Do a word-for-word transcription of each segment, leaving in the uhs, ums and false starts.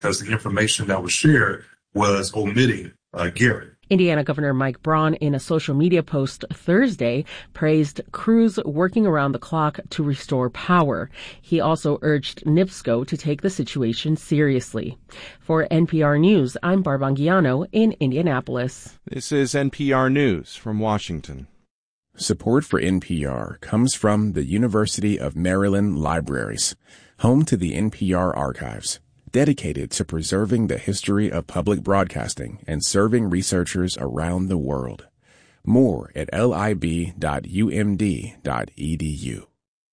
because the information that was shared was omitting uh, Garrett. Indiana Governor Mike Braun, in a social media post Thursday, praised crews working around the clock to restore power. He also urged NIPSCO to take the situation seriously. For N P R News, I'm Barb Anguiano in Indianapolis. This is N P R News from Washington. Support for N P R comes from the University of Maryland Libraries, home to the N P R archives, dedicated to preserving the history of public broadcasting and serving researchers around the world. More at lib dot u m d dot e d u.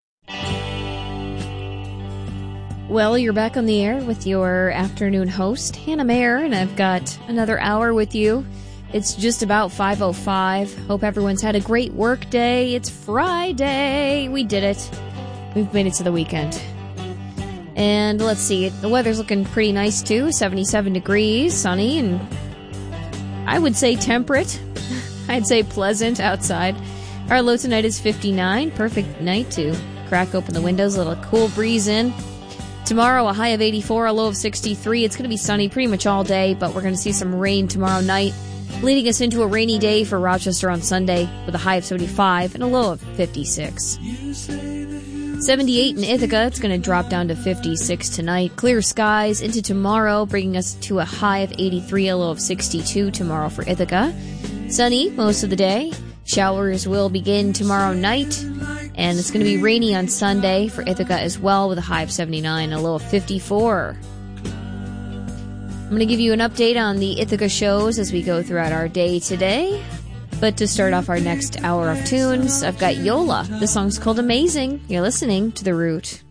Well, you're back on the air with your afternoon host, Hannah Mayer, and I've got another hour with you. It's just about five oh five. Hope everyone's had a great work day. It's Friday. We did it. We've made it to the weekend. And let's see, the weather's looking pretty nice too, seventy-seven degrees, sunny, and I would say temperate. I'd say pleasant outside. Our low tonight is fifty-nine, perfect night to crack open the windows, a little cool breeze in. Tomorrow, a high of eighty-four, a low of sixty-three. It's going to be sunny pretty much all day, but we're going to see some rain tomorrow night, leading us into a rainy day for Rochester on Sunday with a high of seventy-five and a low of fifty-six. seventy-eight in Ithaca. It's going to drop down to fifty-six tonight. Clear skies into tomorrow, bringing us to a high of eighty-three, a low of sixty-two tomorrow for Ithaca. Sunny most of the day. Showers will begin tomorrow night. And it's going to be rainy on Sunday for Ithaca as well, with a high of seventy-nine, a low of fifty-four. I'm going to give you an update on the Ithaca shows as we go throughout our day today. But to start off our next hour of tunes, I've got Yola. The song's called Amazing. You're listening to The Root.